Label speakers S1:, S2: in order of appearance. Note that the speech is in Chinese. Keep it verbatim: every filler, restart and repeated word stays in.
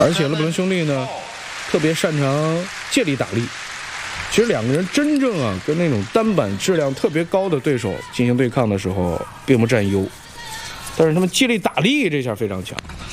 S1: 而且勒布伦兄弟呢，特别擅长借力打力。其实两个人真正啊跟那种单板质量特别高的对手进行对抗的时候，并不占优，但是他们借力打力这下非常强。